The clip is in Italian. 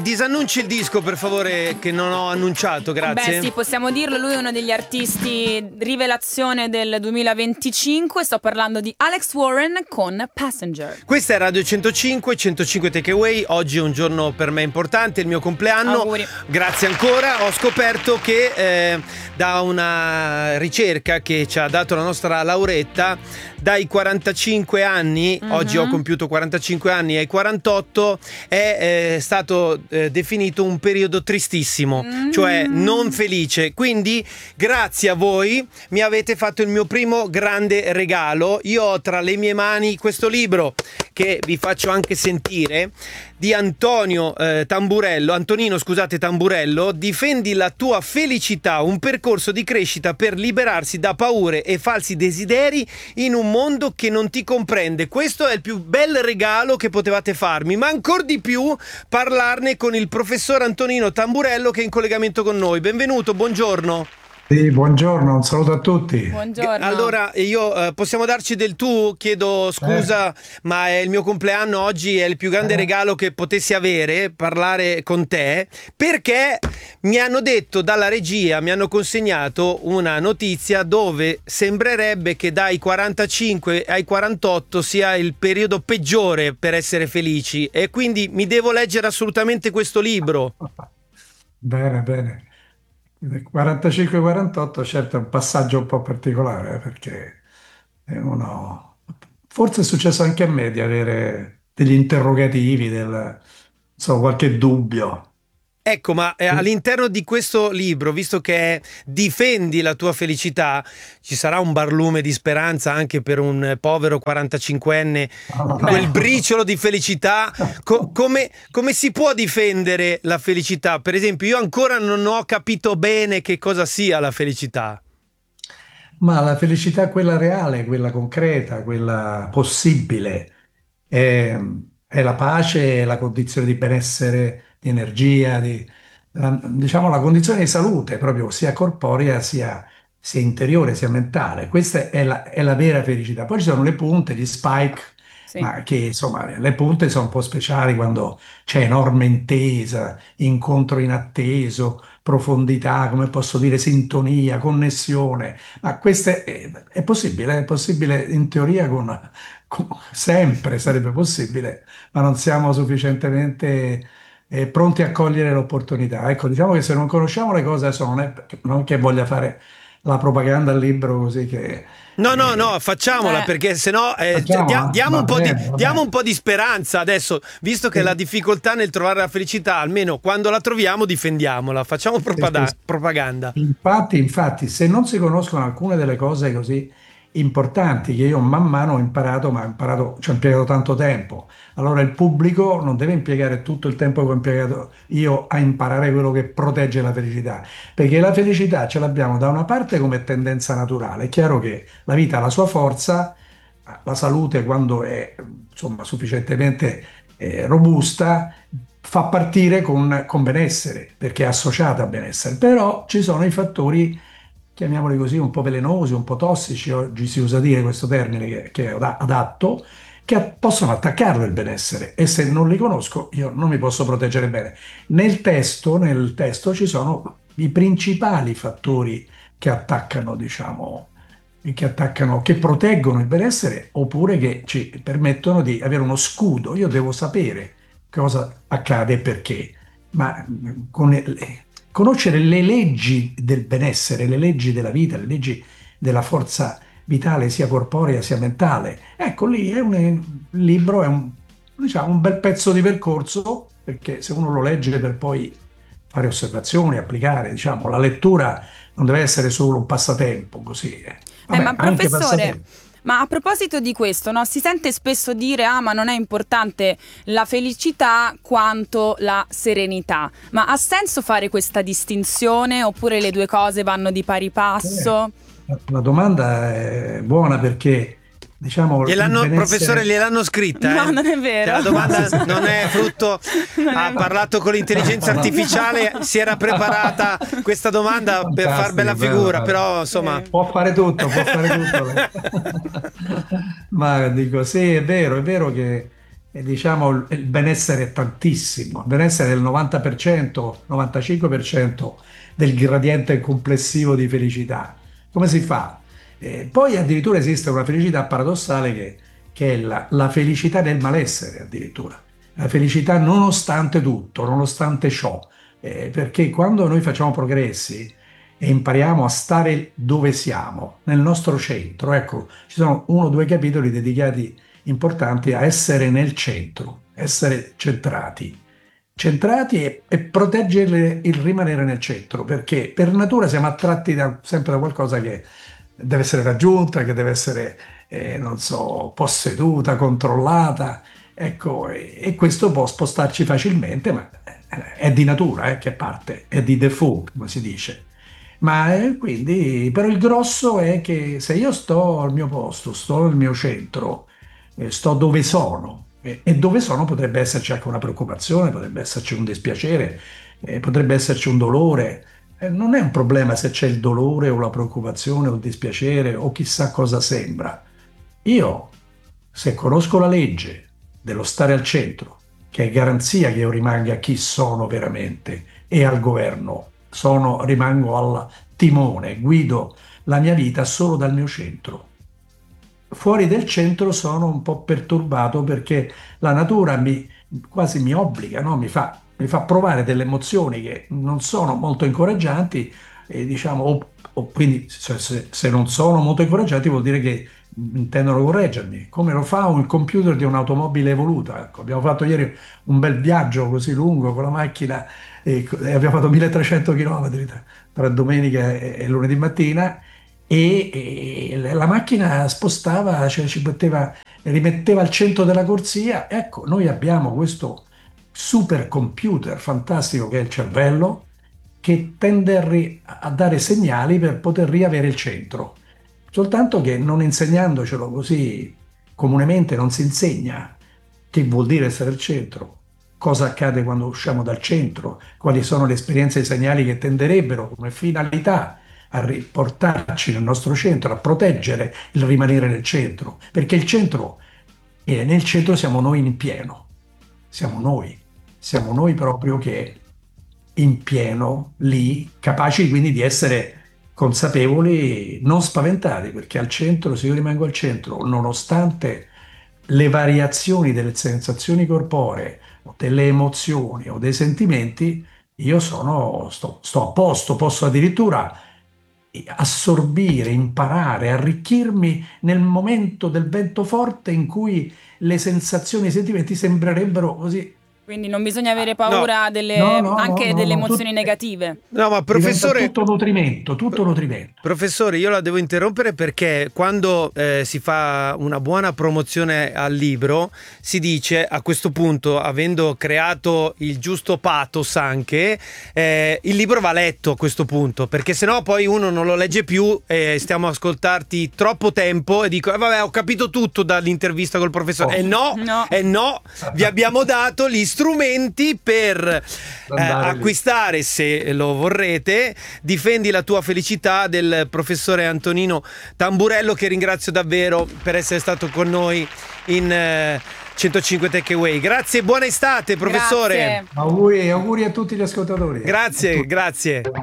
Disannunci il disco, per favore, che non ho annunciato, grazie. Beh sì, possiamo dirlo, lui è uno degli artisti rivelazione del 2025. Sto parlando di Alex Warren con Passenger. Questa è Radio 105, 105 Takeaway. Oggi è un giorno per me importante, il mio compleanno. Auguri. Grazie ancora. Ho scoperto che da una ricerca che ci ha dato la nostra Lauretta, dai 45 anni, oggi ho compiuto 45 anni, ai 48 è stato definito un periodo tristissimo, cioè non felice. Quindi grazie a voi mi avete fatto il mio primo grande regalo. Io ho tra le mie mani questo libro che vi faccio anche sentire, di Antonino Tamburello, Difendi la tua felicità, un percorso di crescita per liberarsi da paure e falsi desideri in un mondo che non ti comprende. Questo è il più bel regalo che potevate farmi, ma ancora di più parlarne con il professor Antonino Tamburello, che è in collegamento con noi. Benvenuto, buongiorno. Sì, buongiorno, un saluto a tutti. Buongiorno. Allora, io possiamo darci del tu? Chiedo scusa, ma è il mio compleanno oggi, è il più grande regalo che potessi avere, parlare con te, perché mi hanno detto dalla regia, mi hanno consegnato una notizia dove sembrerebbe che dai 45 ai 48 sia il periodo peggiore per essere felici, e quindi mi devo leggere assolutamente questo libro. Bene, bene. 45-48, certo è un passaggio un po' particolare, perché forse è successo anche a me di avere degli interrogativi, qualche dubbio. Ecco, ma all'interno di questo libro, visto che è Difendi la tua felicità, ci sarà un barlume di speranza anche per un povero 45enne, quel briciolo di felicità. Come si può difendere la felicità? Per esempio, io ancora non ho capito bene che cosa sia la felicità. Ma la felicità, quella reale, quella concreta, quella possibile, è la pace, è la condizione di benessere, di energia, diciamo la condizione di salute, proprio sia corporea sia interiore, sia mentale. Questa è la vera felicità. Poi ci sono le punte, gli spike, Sì. ma che insomma le punte sono un po' speciali quando c'è enorme intesa, incontro inatteso, profondità, come posso dire, sintonia, connessione. Ma questo è possibile in teoria sempre sarebbe possibile, ma non siamo sufficientemente pronti a cogliere l'opportunità. Ecco, diciamo che se non conosciamo le cose sono, non che voglia fare la propaganda al libro così che... No, facciamola, perché sennò Facciamo, diamo va un po' di, bene, va diamo bene. un po' di speranza adesso, visto che Sì. la difficoltà nel trovare la felicità, almeno quando la troviamo difendiamola, facciamo Sì, sì, sì. propaganda. Infatti, se non si conoscono alcune delle cose così importanti che io man mano ho imparato, ma ho imparato, ci ho impiegato tanto tempo, allora il pubblico non deve impiegare tutto il tempo che ho impiegato io a imparare quello che protegge la felicità, perché la felicità ce l'abbiamo da una parte come tendenza naturale. È chiaro che la vita ha la sua forza, la salute quando è insomma sufficientemente robusta fa partire con benessere, perché è associata a benessere, però ci sono i fattori, chiamiamoli così, un po' velenosi, un po' tossici, oggi si usa dire questo termine che è adatto, che possono attaccarlo il benessere, e se non li conosco io non mi posso proteggere bene. Nel testo ci sono i principali fattori che attaccano, diciamo, che proteggono il benessere, oppure che ci permettono di avere uno scudo. Io devo sapere cosa accade e perché, ma conoscere le leggi del benessere, le leggi della vita, le leggi della forza vitale, sia corporea sia mentale. Ecco, lì il libro è diciamo, un bel pezzo di percorso, perché se uno lo legge per poi fare osservazioni, applicare, diciamo, la lettura non deve essere solo un passatempo, così. Vabbè, Ma anche professore, passatempo. ma a proposito di questo, no, si sente spesso dire ma non è importante la felicità quanto la serenità. Ma ha senso fare questa distinzione oppure le due cose vanno di pari passo? La domanda è buona, perché diciamo il Professore, benessere. gliel'hanno scritta, No, non è vero. La domanda non è frutto, Non ha è- parlato con l'intelligenza artificiale, si era preparata questa domanda per far bella Fantastico, bello, figura, bello. però insomma... Può fare tutto, può fare tutto. Ma dico, sì, è vero che diciamo, il benessere è tantissimo, il benessere è del 90%, 95% del gradiente complessivo di felicità. Come si fa? Poi addirittura esiste una felicità paradossale che è la felicità del malessere, addirittura. La felicità nonostante tutto, nonostante ciò. Perché quando noi facciamo progressi e impariamo a stare dove siamo, nel nostro centro, ecco, ci sono 1 o 2 capitoli dedicati importanti a essere nel centro, essere centrati e proteggere il rimanere nel centro, perché per natura siamo attratti sempre da qualcosa che deve essere raggiunta, che deve essere, non so, posseduta, controllata, ecco, e questo può spostarci facilmente, ma è di natura, che parte, è di default, come si dice. Ma quindi, però il grosso è che se io sto al mio posto, sto nel mio centro, sto dove sono, e dove sono potrebbe esserci anche una preoccupazione, potrebbe esserci un dispiacere, potrebbe esserci un dolore. Non è un problema se c'è il dolore o la preoccupazione o il dispiacere o chissà cosa sembra. Io, se conosco la legge dello stare al centro, che è garanzia che io rimanga chi sono veramente e al governo, rimango al timone, guido la mia vita solo dal mio centro. Fuori del centro sono un po' perturbato perché la natura quasi mi obbliga, no? Mi fa provare delle emozioni che non sono molto incoraggianti, e diciamo, quindi se non sono molto incoraggianti vuol dire che intendono correggermi, come lo fa il computer di un'automobile evoluta. Ecco, abbiamo fatto ieri un bel viaggio così lungo con la macchina e abbiamo fatto 1300 km tra domenica e lunedì mattina e la macchina spostava, cioè rimetteva al centro della corsia. Ecco, noi abbiamo questo supercomputer fantastico che è il cervello, che tende a dare segnali per poter riavere il centro. Soltanto che non insegnandocelo così comunemente non si insegna che vuol dire essere al centro, cosa accade quando usciamo dal centro, quali sono le esperienze e i segnali che tenderebbero come finalità a riportarci nel nostro centro, a proteggere il rimanere nel centro, perché il centro, nel centro siamo noi in pieno, siamo noi proprio che in pieno lì, capaci quindi di essere consapevoli, non spaventati, perché al centro, se io rimango al centro, nonostante le variazioni delle sensazioni corporee, o delle emozioni o dei sentimenti, io sto a posto, posso addirittura assorbire, imparare, arricchirmi nel momento del vento forte in cui le sensazioni e i sentimenti sembrerebbero così. Quindi non bisogna avere paura delle emozioni negative. No, ma professore, tutto nutrimento. Professore, io la devo interrompere perché quando si fa una buona promozione al libro si dice, a questo punto, avendo creato il giusto pathos anche, il libro va letto a questo punto, perché sennò poi uno non lo legge più e stiamo a ascoltarti troppo tempo e dico vabbè, ho capito tutto dall'intervista col professore. No, vi abbiamo dato gli strumenti per acquistare, se lo vorrete, Difendi la tua felicità del professore Antonino Tamburello, che ringrazio davvero per essere stato con noi in 105 Takeaway. Grazie e buona estate, professore. Grazie. Auguri a tutti gli ascoltatori. Grazie.